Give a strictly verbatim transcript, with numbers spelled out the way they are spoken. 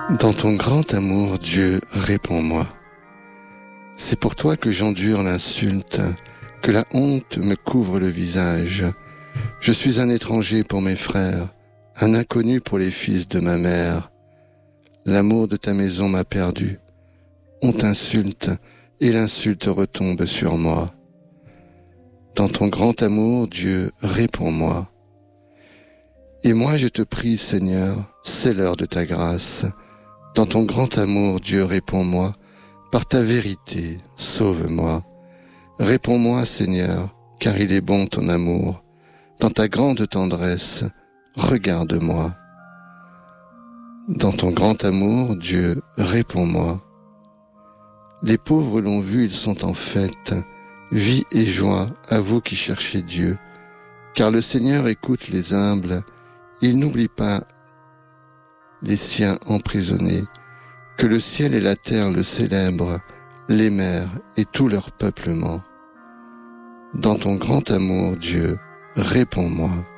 Dans ton grand amour, Dieu, réponds-moi. C'est pour toi que j'endure l'insulte, que la honte me couvre le visage. Je suis un étranger pour mes frères, un inconnu pour les fils de ma mère. L'amour de ta maison m'a perdu. On t'insulte et l'insulte retombe sur moi. Dans ton grand amour, Dieu, réponds-moi. Et moi je te prie, Seigneur, c'est l'heure de ta grâce. Dans ton grand amour, Dieu, réponds-moi. Par ta vérité, sauve-moi. Réponds-moi, Seigneur, car il est bon ton amour. Dans ta grande tendresse, regarde-moi. Dans ton grand amour, Dieu, réponds-moi. Les pauvres l'ont vu, ils sont en fête. Vie et joie à vous qui cherchez Dieu. Car le Seigneur écoute les humbles. Il n'oublie pas les siens emprisonnés. Que le ciel et la terre le célèbrent, les mers et tout leur peuplement. Dans ton grand amour, Dieu, réponds-moi.